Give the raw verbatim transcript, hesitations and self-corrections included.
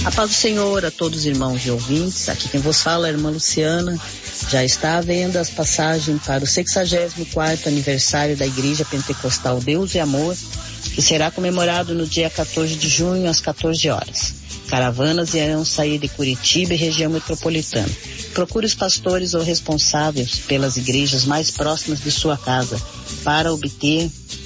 A paz do Senhor a todos os irmãos e ouvintes. Aqui quem vos fala é a irmã Luciana. Já está à venda as passagens para o sexagésimo quarto aniversário da Igreja Pentecostal Deus e Amor, que será comemorado no dia quatorze de junho às quatorze horas. Caravanas irão sair de Curitiba e região metropolitana. Procure os pastores ou responsáveis pelas igrejas mais próximas de sua casa para obter